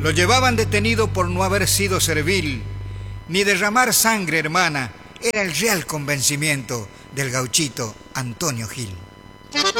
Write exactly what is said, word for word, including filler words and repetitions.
Lo llevaban detenido por no haber sido servil, ni derramar sangre hermana. Era el real convencimiento del gauchito Antonio Gil.